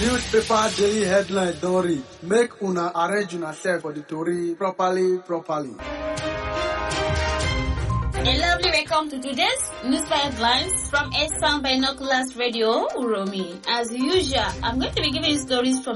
Newspaper daily headline don read. Make una arrange una self for the tori properly. A lovely welcome to today's newspaper headlines from Eastern Binoculars Radio, Uromi. As usual, I'm going to be giving stories from